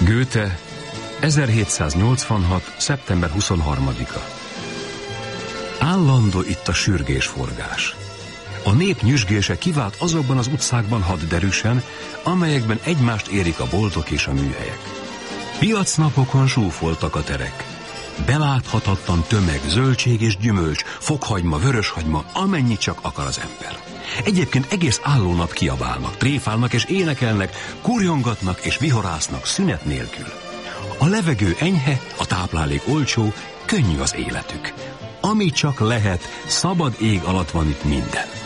Goethe, 1786. szeptember 23-a. Állandó itt a sürgésforgás. A nép nyüzsgése kivált azokban az utcákban hadderűsen, amelyekben egymást érik a boltok és a műhelyek. Piacnapokon zsúfoltak a terek. Beláthatatlan tömeg, zöldség és gyümölcs, fokhagyma, vöröshagyma, amennyit csak akar az ember. Egyébként egész állónap kiabálnak, tréfálnak és énekelnek, kurjongatnak és vihorásznak szünet nélkül. A levegő enyhe, a táplálék olcsó, könnyű az életük. Ami csak lehet, szabad ég alatt van itt minden.